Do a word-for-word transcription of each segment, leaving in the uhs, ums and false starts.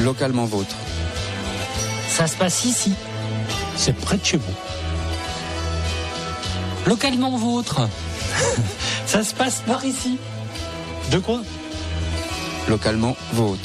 Localement vôtre. Ça se passe ici. C'est près de chez vous. Localement vôtre. Ça se passe par ici. De quoi ? Localement vôtre.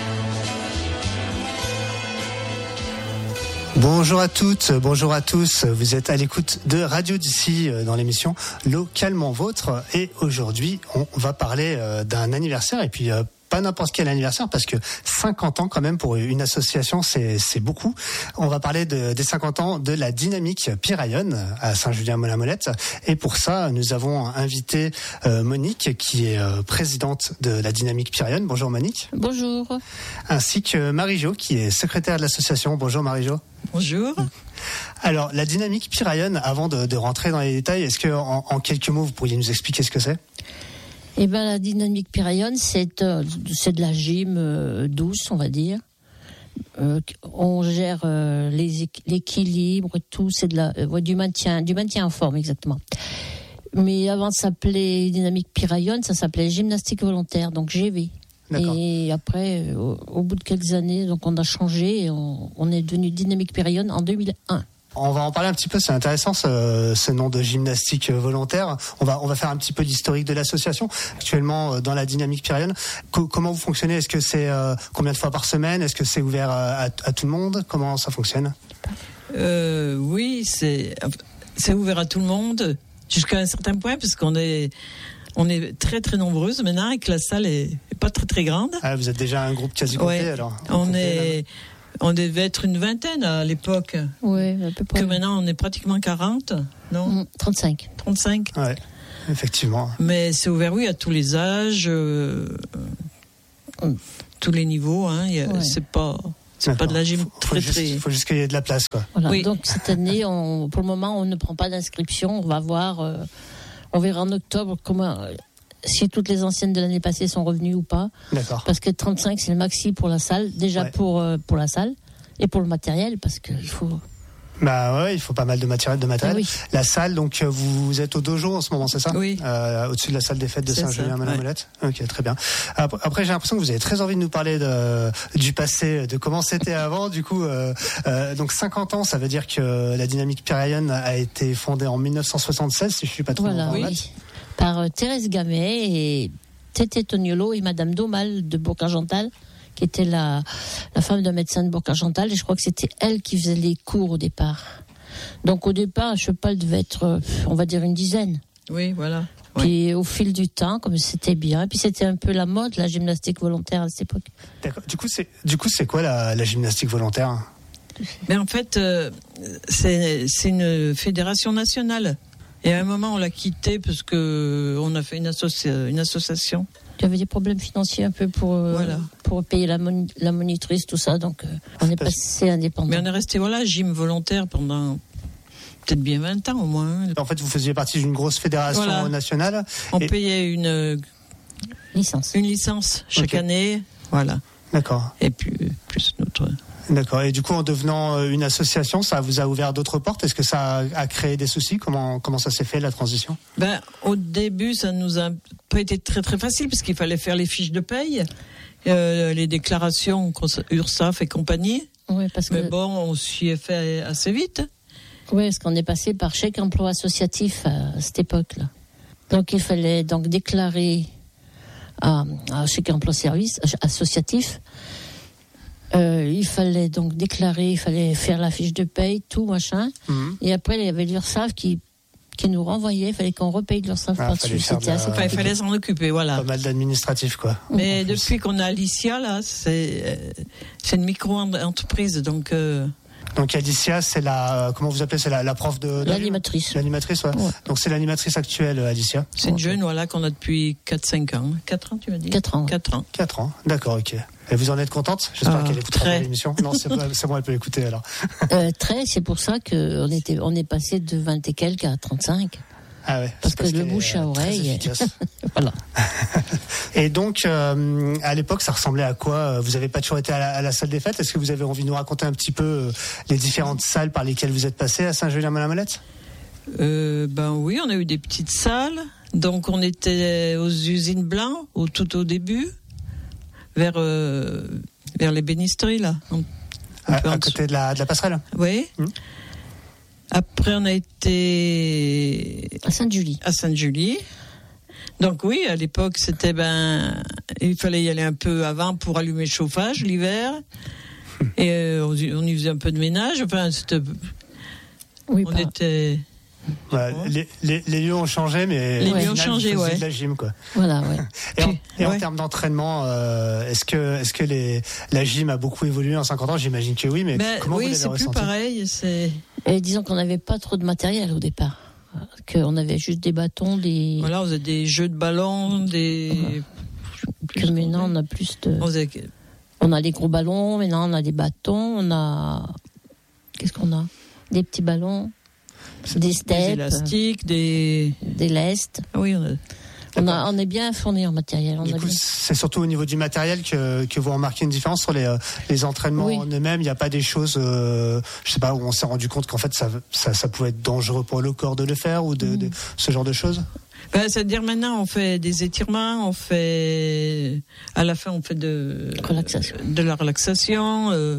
Bonjour à toutes, bonjour à tous. Vous êtes à l'écoute de Radio d'ici dans l'émission Localement Vôtre. Et aujourd'hui, on va parler d'un anniversaire et puis pas n'importe quel anniversaire parce que cinquante ans quand même pour une association, c'est, c'est beaucoup. On va parler de, des cinquante ans de la Dynamique Piraillonne à Saint-Julien-Molin-Molette. Et pour ça, nous avons invité euh, Monique qui est euh, présidente de la Dynamique Piraillonne. Bonjour Monique. Bonjour. Ainsi que Marie-Jo qui est secrétaire de l'association. Bonjour Marie-Jo. Bonjour. Alors, la Dynamique Piraillonne, avant de, de rentrer dans les détails, est-ce que en, en quelques mots, vous pourriez nous expliquer ce que c'est ? Eh ben, la Dynamique Piraillonne, c'est, euh, c'est de la gym euh, douce, on va dire. Euh, on gère euh, les, l'équilibre, tout, c'est de la, euh, du maintien, du maintien en forme, exactement. Mais avant de s'appeler Dynamique Piraillonne, ça s'appelait gymnastique volontaire, donc G V. D'accord. Et après, au, au bout de quelques années, donc on a changé et on, on est devenu Dynamique Piraillonne en deux mille un. On va en parler un petit peu, c'est intéressant ce, ce nom de gymnastique volontaire. On va on va faire un petit peu l'historique de l'association. Actuellement dans la Dynamique Piraillonne, Co- comment vous fonctionnez ? Est-ce que c'est euh, combien de fois par semaine ? Est-ce que c'est ouvert à, à, à tout le monde ? Comment ça fonctionne ? euh, Oui, c'est c'est ouvert à tout le monde jusqu'à un certain point parce qu'on est on est très très nombreuses maintenant et que la salle est, est pas très très grande. Ah, vous êtes déjà un groupe quasi complet ouais. alors. On complet, est On devait être une vingtaine à l'époque. Oui, à peu près. Que maintenant, on est pratiquement quarante, non ? Mmh, trente-cinq. trente-cinq. Ouais, effectivement. Mais c'est ouvert, oui, à tous les âges, euh, euh, tous les niveaux. Hein, y a, ouais. C'est pas... C'est D'accord. pas de la gym très faut très. Il faut juste qu'il y ait de la place, quoi. Voilà. Oui. Donc cette année, on, pour le moment, on ne prend pas d'inscription. On va voir, euh, on verra en octobre comment, euh, si toutes les anciennes de l'année passée sont revenues ou pas. D'accord. Parce que trente-cinq, c'est le maxi pour la salle. Déjà ouais. pour euh, pour la salle et pour le matériel, parce qu'il faut. Bah ouais, il faut pas mal de matériel. De matériel. Oui. La salle, donc vous êtes au dojo en ce moment, c'est ça ? Oui. Euh, au-dessus de la salle des fêtes de Saint-Julien-Molin-Molette. Ouais. Ok, très bien. Après, j'ai l'impression que vous avez très envie de nous parler de, du passé, de comment c'était avant. Du coup, euh, euh, donc cinquante ans, ça veut dire que la Dynamique Piraillonne a été fondée en dix-neuf cent soixante-seize, si je suis pas trop voilà, oui. oui. Par euh, Thérèse Gamet et Tété Toniolo et Madame Daumal de Bourg-Argental, qui était la, la femme d'un médecin de Bourg-Argental, et je crois que c'était elle qui faisait les cours au départ. Donc au départ, à cheval devait être, on va dire, une dizaine. Oui, voilà. Puis ouais. au fil du temps, comme c'était bien, puis c'était un peu la mode, la gymnastique volontaire à cette époque. D'accord. Du coup, c'est, du coup, c'est quoi la, la gymnastique volontaire ? Mais en fait, euh, c'est, c'est une fédération nationale. Et à un moment, on l'a quittée parce que on a fait une, associa- une association. Il y avait des problèmes financiers un peu pour, euh, voilà. pour payer la, mon- la monitrice, tout ça. Donc, euh, on est passé indépendant. Mais on est resté, voilà, gym volontaire pendant peut-être bien vingt ans au moins. En fait, vous faisiez partie d'une grosse fédération voilà. nationale. On et... payait une licence, une licence chaque okay. année. Voilà. D'accord. Et puis, plus notre... D'accord. Et du coup, en devenant une association, ça vous a ouvert d'autres portes ? Est-ce que ça a créé des soucis ? Comment comment ça s'est fait, la transition ? Ben, au début, ça nous a pas été très très facile parce qu'il fallait faire les fiches de paye, euh, les déclarations URSSAF et compagnie. Oui, parce que... Mais bon, on s'y est fait assez vite. Oui, parce qu'on est passé par chèque emploi associatif à cette époque-là. Donc il fallait donc déclarer à, à chèque emploi service associatif. Euh, il fallait donc déclarer, il fallait faire la fiche de paye, tout machin. Mmh. Et après, il y avait l'URSSAF qui, qui nous renvoyait. Il fallait qu'on repaye l'URSSAF ah, par-dessus. C'était assez enfin, il fallait s'en occuper, voilà. Pas mal d'administratif, quoi. Mais depuis qu'on a Alicia, là, c'est, c'est une micro-entreprise, donc... Euh... Donc Alicia, c'est la, comment vous appelez, c'est la, la prof de, de l'animatrice. L'animatrice, ouais. ouais. Donc c'est l'animatrice actuelle, Alicia. C'est une jeune, voilà, qu'on a depuis quatre cinq ans. quatre ans, tu m'as dit ? quatre ans. quatre ans. quatre ans, d'accord, ok. Et vous en êtes contente ? J'espère ah, qu'elle écoutera l'émission. Non, c'est, pas, c'est bon, elle peut l'écouter alors. euh, très, c'est pour ça qu'on était, on est passé de vingt et quelques à trente-cinq. Ah ouais. Parce, parce que le bouche à oreille. Voilà. Et donc, euh, à l'époque, ça ressemblait à quoi ? Vous n'avez pas toujours été à la, à la salle des fêtes ? Est-ce que vous avez envie de nous raconter un petit peu euh, les différentes salles par lesquelles vous êtes passé à Saint-Julien-Molin-Molette ? euh, Ben oui, on a eu des petites salles. Donc on était aux usines Blanc, au, tout au début, vers euh, vers les bénisteries, là. Un À, peu en à dessous. côté de la, de la passerelle. Oui. Mmh. Après, on a été À Sainte-Julie. à Sainte-Julie. Donc oui, à l'époque, c'était ben, il fallait y aller un peu avant pour allumer le chauffage l'hiver. Et euh, on, y- on y faisait un peu de ménage. Enfin, c'était, Oui, on par- était. Ouais, les, les, les lieux ont changé, mais Les au lieux final, ont changé, vous faisiez ouais. de la gym, quoi. Voilà, ouais. Et, en, Puis, et en ouais. termes d'entraînement, euh, est-ce que, est-ce que les, la gym a beaucoup évolué en cinquante ans? J'imagine que oui, mais Ben, comment vous oui, l'avez c'est plus ressenti? pareil. C'est Et disons qu'on n'avait pas trop de matériel au départ. Qu'on avait juste des bâtons, des. voilà, on faisait des jeux de ballon, des. Que maintenant, on a plus de. On faisait On a des gros ballons, maintenant, on a des bâtons, on a. Qu'est-ce qu'on a? Des petits ballons, des des steps, élastiques, des. des lestes. Ah oui, on a- On, a, on est bien fourni en matériel. On Du a coup, bien- c'est surtout au niveau du matériel que, que vous remarquez une différence sur les, euh, les entraînements Oui. en eux-mêmes. Il n'y a pas des choses, euh, je sais pas, où on s'est rendu compte qu'en fait ça, ça, ça pouvait être dangereux pour le corps de le faire ou de, Mm. de ce genre de choses. Ben, c'est-à-dire maintenant, on fait des étirements, on fait. À la fin, on fait de. Relaxation. De la relaxation. euh,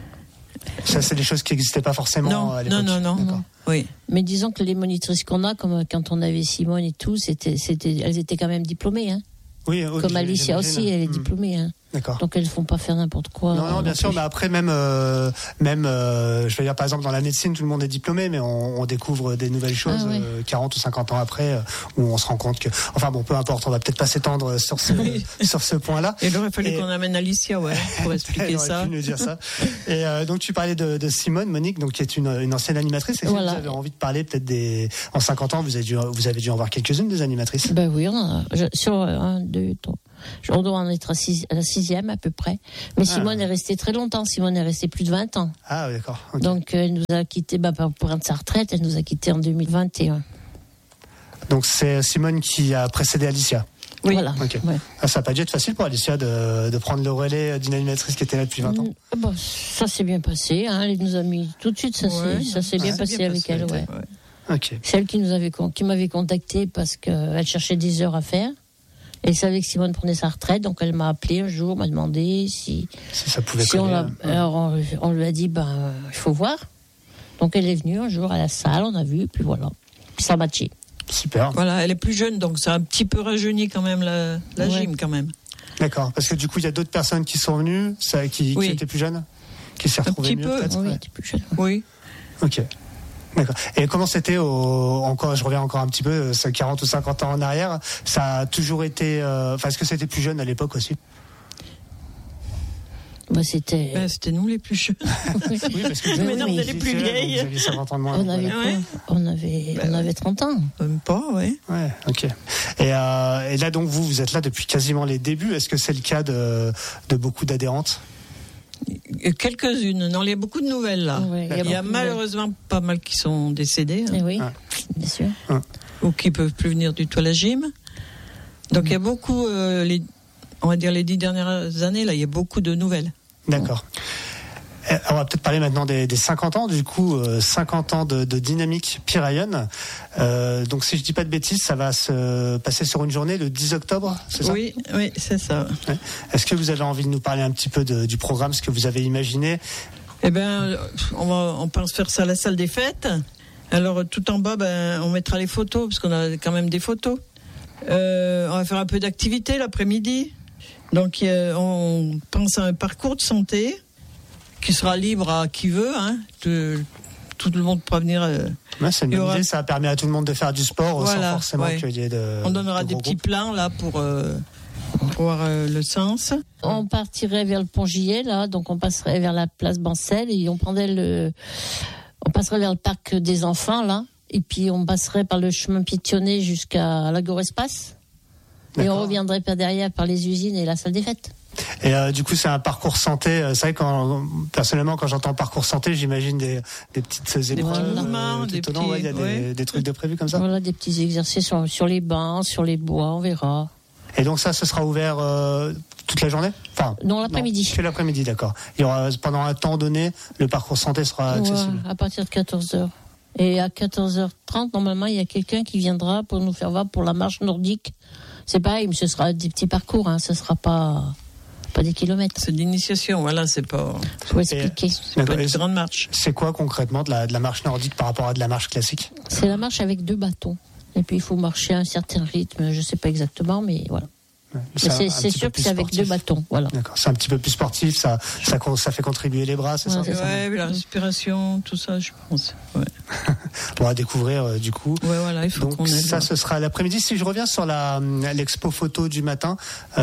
Ça, c'est des choses qui n'existaient pas forcément Non, à l'époque. non, non, non. D'accord. Oui. Mais disons que les monitrices qu'on a, comme quand on avait Simone et tout, c'était, c'était, elles étaient quand même diplômées. Hein. Oui, oui, Comme Alicia j'imagine. aussi, elle est Mm. diplômée. Hein. D'accord. Donc elles ne font pas faire n'importe quoi. Non, non, bien sûr, plus. mais après même, euh, même, euh, je veux dire par exemple dans la médecine, tout le monde est diplômé, mais on, on découvre des nouvelles choses Ah ouais. euh, quarante ou cinquante ans après, euh, où on se rend compte que, enfin bon, peu importe, on va peut-être pas s'étendre sur ce Oui. sur ce point-là. Et il aurait fallu Et- qu'on amène Alicia, ouais, pour expliquer Elle aurait ça. pu nous dire ça. Et euh, donc tu parlais de, de Simone, Monique, donc qui est une, une ancienne animatrice. Est-ce que Voilà. vous avez envie de parler peut-être des, en cinquante ans, vous avez dû, vous avez dû en voir quelques-unes des animatrices. Ben oui, on en a, je- sur euh, un, deux, trois. On doit en être à, six, à la sixième à peu près. Mais Ah. Simone est restée très longtemps. Simone est restée plus de vingt ans. Ah oui, d'accord. Ok. Donc euh, elle nous a quittés, bah, pour prendre sa retraite, elle nous a quittés en deux mille vingt et un. Donc c'est Simone qui a précédé Alicia. Oui. Voilà. Ok. Ouais. Ah, ça n'a pas dû être facile pour Alicia de, de prendre le relais d'une animatrice qui était là depuis vingt ans. Mm, bon, ça s'est bien passé. Hein. Elle nous a mis tout de suite. Ça Ouais. s'est, ça s'est bien Ouais. passé C'est bien avec passé, elle. ouais. Ouais. Ok. C'est elle qui nous avait con- qui m'avait contacté parce qu'elle cherchait des heures à faire. Elle savait que Simone prenait sa retraite, donc elle m'a appelé un jour, m'a demandé si, Si ça pouvait si on, coller, l'a, hein. alors on, on lui a dit ben il faut voir. Donc elle est venue un jour à la salle, on a vu, puis voilà, puis ça a matché. Super. Voilà, elle est plus jeune, donc ça a un petit peu rajeuni quand même la, la Ouais. gym, quand même. D'accord. Parce que du coup, il y a d'autres personnes qui sont venues, ça, qui, Oui. qui étaient plus jeunes, qui s'y retrouvaient petit mieux peu, peut-être. Oui, Ouais. t'es plus jeune. Oui. Ok. D'accord. Et comment c'était au, encore, je reviens encore un petit peu, ça, quarante ou cinquante ans en arrière, ça a toujours été, euh, enfin, est-ce que c'était plus jeune à l'époque aussi? Bah, c'était. Ben, c'était nous les plus jeunes. Oui, parce que Mais vous non, étiez vous êtes plus jeune, donc vieille. Vous aviez cinquante ans de moins. on donc avait voilà. quoi Ouais. On avait, on avait trente ans. Même pas, ouais. Ouais, ok. Et, euh, et là, donc, vous, vous êtes là depuis quasiment les débuts. Est-ce que c'est le cas de, de beaucoup d'adhérentes? Et quelques-unes. Non, il y a beaucoup de nouvelles, là. Ouais, Il y a, beaucoup de- malheureusement pas mal qui sont décédés, hein, Eh oui, Ouais. bien sûr. ou qui peuvent plus venir du tout à la gym. Donc il y a beaucoup, euh, les, on va dire les dix dernières années, là, il y a beaucoup de nouvelles. D'accord. Euh, On va peut-être parler maintenant des, des cinquante ans. Du coup, euh, cinquante ans de, de dynamique Piraillon. Euh, donc, si je dis pas de bêtises, ça va se passer sur une journée le dix octobre, c'est ça? Oui, oui, c'est ça. Ouais. Est-ce que vous avez envie de nous parler un petit peu de, du programme, ce que vous avez imaginé? Eh ben, on va, on pense faire ça à la salle des fêtes. Alors tout en bas, ben, on mettra les photos parce qu'on a quand même des photos. Euh, on va faire un peu d'activité l'après-midi. Donc euh, on pense à un parcours de santé qui sera libre à qui veut. Hein. Tout, tout le monde pourra venir. Euh, Ouais, c'est une Il y bonne aura- idée. Ça permet à tout le monde de faire du sport Voilà, sans forcément ouais. qu'il y ait de. on donnera de des gros petits groupes. plans là pour, euh, pour voir euh, le sens. On partirait vers le pont Gillet, là, donc on passerait vers la place Bancel et on prendrait le, on passerait vers le parc des enfants, là, et puis on passerait par le chemin piétonné jusqu'à l'Agora-Espace. Et on D'accord. reviendrait par derrière par les usines et la salle des fêtes. Et euh, du coup, c'est un parcours santé. euh, C'est vrai quand personnellement, quand j'entends parcours santé, j'imagine des, des petites épreuves. petits mouvements, euh, des tout au long, ouais, il y a petits- des, ouais. des trucs de prévus comme ça. Voilà, des petits exercices sur, sur les bancs, sur les bois, on verra. Et donc ça, ce sera ouvert euh, toute la journée. Enfin, Non, l'après-midi. Que l'après-midi, d'accord. Il y aura pendant un temps donné, le parcours santé sera accessible. Ouais, à partir de quatorze heures. Et à quatorze heures trente, normalement, il y a quelqu'un qui viendra pour nous faire voir pour la marche nordique. C'est pareil, mais ce sera des petits parcours, hein, ce sera pas pas des kilomètres. C'est de l'initiation, voilà, c'est pas. Faut expliquer. C'est pas une grande marche. C'est quoi concrètement de la, de la marche nordique par rapport à de la marche classique? C'est la marche avec deux bâtons. Et puis il faut marcher à un certain rythme, je sais pas exactement, mais voilà. Ouais, mais c'est, c'est sûr que c'est avec deux bâtons, voilà. D'accord, c'est un petit peu plus sportif, ça, ça, ça fait contribuer les bras, c'est ouais, ça? c'est Ouais, ça. La respiration, tout ça, je pense. Ouais. On va découvrir euh, du coup. Ouais, voilà, il faut donc qu'on aide, ça, là. Ce sera l'après-midi. Si je reviens sur la l'expo photo du matin,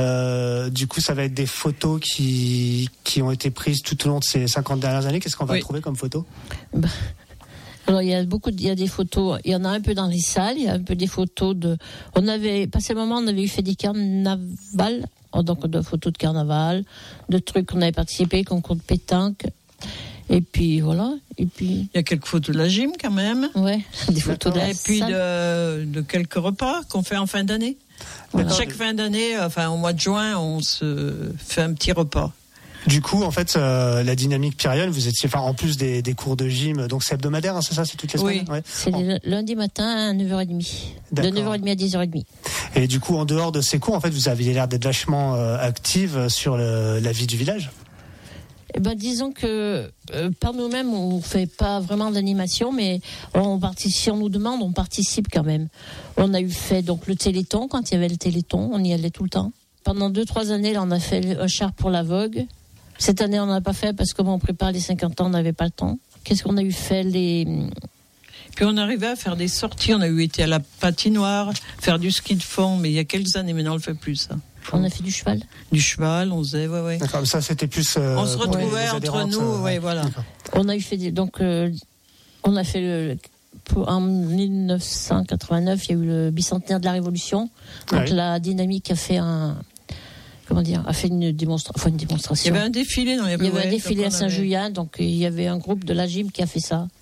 euh, du coup, ça va être des photos qui qui ont été prises tout au long de ces cinquante dernières années. Qu'est-ce qu'on va oui. trouver comme photos? Bah. Alors il y a beaucoup, de, il y a des photos. Il y en a un peu dans les salles. Il y a un peu des photos de. On avait passé le moment, on avait eu fait des carnavals, donc de photos de carnaval, de trucs qu'on avait participé, concours de pétanque. Et puis voilà. Et puis. Il y a quelques photos de la gym quand même. Ouais. Des photos de la Et puis de, de quelques repas qu'on fait en fin d'année. Voilà. Chaque fin d'année, enfin au mois de juin, on se fait un petit repas. Du coup, en fait, euh, la dynamique Pirion, vous étiez, enfin, en plus des, des cours de gym, donc c'est hebdomadaire, hein, c'est ça, c'est toutes les semaines? Oui. Ouais. C'est oh. lundi matin à neuf heures trente. D'accord. De neuf heures trente à dix heures trente. Et du coup, en dehors de ces cours, en fait, vous aviez l'air d'être vachement euh, active sur le, la vie du village? Eh ben, disons que euh, par nous-mêmes, on fait pas vraiment d'animation, mais on participe, si on nous demande, on participe quand même. On a eu fait donc le Téléthon, quand il y avait le Téléthon, on y allait tout le temps. Pendant deux, trois années, là, on a fait un char pour la Vogue. Cette année, on n'a pas fait parce que bon, on prépare les cinquante ans, on n'avait pas le temps. Qu'est-ce qu'on a eu fait les... Puis on arrivait à faire des sorties. On a eu été à la patinoire, faire du ski de fond, mais il y a quelques années, maintenant on le fait plus, ça. On a fait du cheval. Du cheval, on faisait, ouais, ouais. D'accord, ça c'était plus. Euh, on se retrouvait entre nous, euh, ouais, voilà. D'accord. On a eu fait des, donc, euh, on a fait le. Pour, en dix-neuf cent quatre-vingt-neuf, il y a eu le bicentenaire de la Révolution. Donc ouais. La dynamique a fait un. Comment dire, a fait une, démonstra- enfin, une démonstration. Il y avait un défilé dans les Il y avait un défilé à Saint-Julien, donc il y avait un groupe de la gym qui a fait ça.